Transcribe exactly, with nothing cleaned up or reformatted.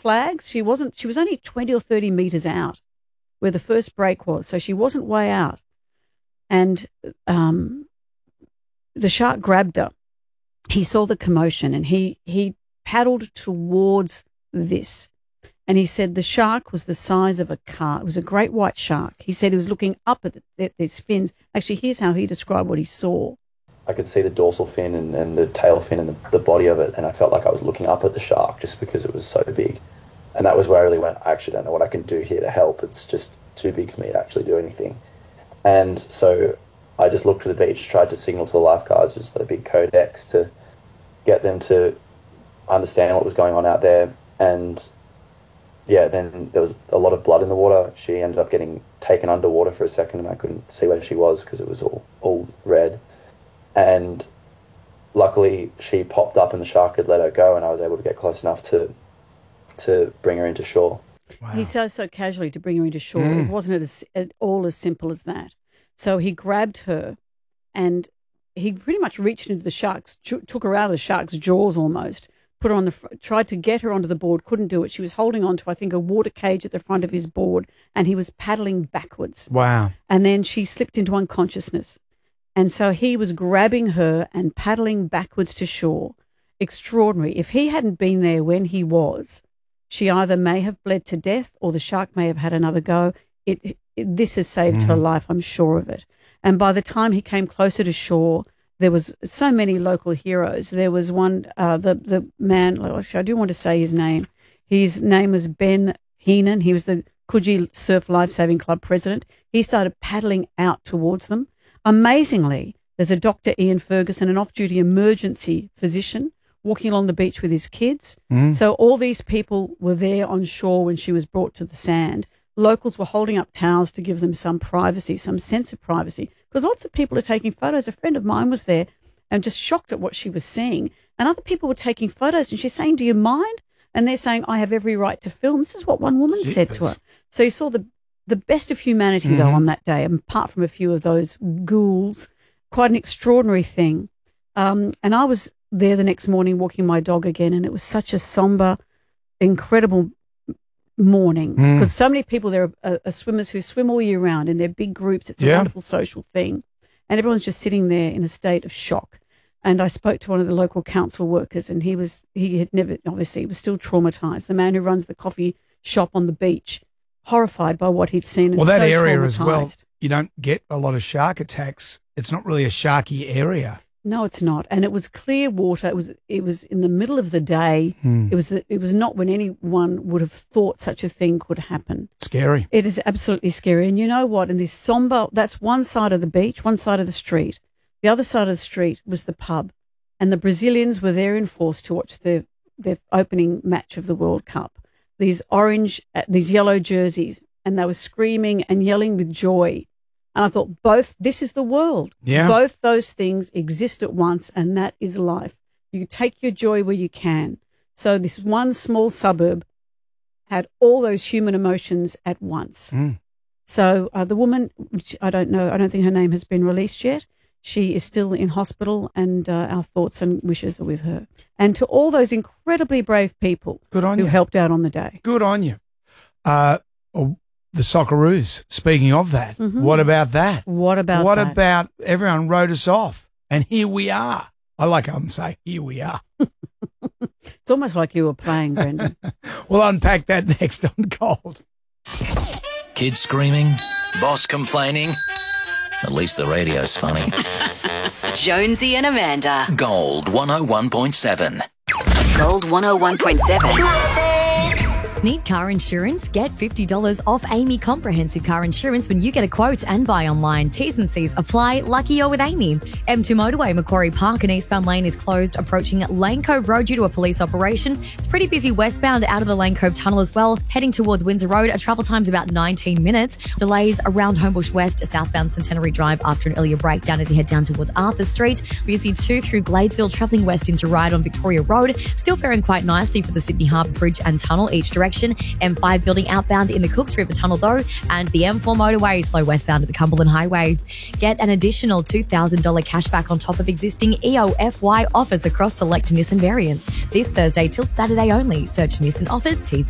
flags. She wasn't. She was only twenty or thirty metres out where the first break was, so she wasn't way out. And um, the shark grabbed her. He saw the commotion and he he paddled towards this. And he said the shark was the size of a car. It was a great white shark. He said he was looking up at, at his fins. Actually, here's how he described what he saw. I could see the dorsal fin and, and the tail fin and the, the body of it, and I felt like I was looking up at the shark just because it was so big. And that was where I really went, I actually don't know what I can do here to help. It's just too big for me to actually do anything. And so I just looked to the beach, tried to signal to the lifeguards, just the big codex, to get them to understand what was going on out there. And yeah, then there was a lot of blood in the water. She ended up getting taken underwater for a second and I couldn't see where she was because it was all, all red. And luckily she popped up and the shark had let her go and I was able to get close enough to to bring her into shore. Wow. He says so casually to bring her into shore. Mm. It wasn't as, at all as simple as that. So he grabbed her and he pretty much reached into the shark's, took her out of the shark's jaws almost, put her on the, tried to get her onto the board, couldn't do it. She was holding on to, I think, a water cage at the front of his board and he was paddling backwards. Wow. And then she slipped into unconsciousness. And so he was grabbing her and paddling backwards to shore. Extraordinary. If he hadn't been there when he was, she either may have bled to death or the shark may have had another go. It, it This has saved mm. her life, I'm sure of it. And by the time he came closer to shore, there was so many local heroes. There was one, uh, the, the man, actually I do want to say his name. His name was Ben Heenan. He was the Coogee Surf Lifesaving Club president. He started paddling out towards them. Amazingly, there's a Doctor Ian Ferguson, an off-duty emergency physician, walking along the beach with his kids. Mm. So all these people were there on shore when she was brought to the sand. Locals were holding up towels to give them some privacy, some sense of privacy, because lots of people are taking photos. A friend of mine was there and just shocked at what she was seeing. And other people were taking photos and she's saying, do you mind? And they're saying, I have every right to film. This is what one woman Jeepers. said to her. So you saw the, the best of humanity, mm-hmm. though, on that day, apart from a few of those ghouls. Quite an extraordinary thing. Um, and I was there the next morning walking my dog again, and it was such a somber, incredible morning because mm. so many people there are, are swimmers who swim all year round in their big groups. It's a yeah. wonderful social thing, and everyone's just sitting there in a state of shock. And I spoke to one of the local council workers, and he was he had never obviously was still traumatized. The man who runs the coffee shop on the beach, horrified by what he'd seen. And well, that so area as well, you don't get a lot of shark attacks. It's not really a sharky area. No, it's not. And it was clear water. It was it was in the middle of the day. Hmm. It was the, it was not when anyone would have thought such a thing could happen. Scary. It is absolutely scary. And you know what? In this somber, that's one side of the beach, one side of the street. The other side of the street was the pub. And the Brazilians were there in force to watch the their opening match of the World Cup. These orange, uh, these yellow jerseys, and they were screaming and yelling with joy. And I thought, both, this is the world. Yeah. Both those things exist at once, and that is life. You take your joy where you can. So this one small suburb had all those human emotions at once. Mm. So uh, the woman, which I don't know, I don't think her name has been released yet. She is still in hospital, and uh, our thoughts and wishes are with her. And to all those incredibly brave people Good on who you. helped out on the day. Good on you. Uh, oh, The Socceroos, speaking of that, mm-hmm. what about that? What about What that? about everyone wrote us off, and here we are. I like how I'm saying, here we are. It's almost like you were playing, Brendan. We'll unpack that next on Gold. Kids screaming, boss complaining. At least the radio's funny. Jonesy and Amanda. Gold one oh one point seven. Gold one oh one point seven. Need car insurance? Get fifty dollars off Amy Comprehensive Car Insurance when you get a quote and buy online. T's and C's apply. Lucky you're with Amy. M two Motorway, Macquarie Park and eastbound lane is closed, approaching Lane Cove Road due to a police operation. It's pretty busy westbound out of the Lane Cove Tunnel as well. Heading towards Windsor Road, a travel time's about nineteen minutes. Delays around Homebush West, southbound Centenary Drive after an earlier breakdown as you head down towards Arthur Street. We see two through Gladesville, travelling west into Ryde on Victoria Road. Still faring quite nicely for the Sydney Harbour Bridge and Tunnel each direction. M five building outbound in the Cooks River Tunnel though, and the M four motorway slow westbound at the Cumberland Highway. Get an additional two thousand dollars cashback on top of existing E O F Y offers across select Nissan variants. This Thursday till Saturday only. Search Nissan offers, T's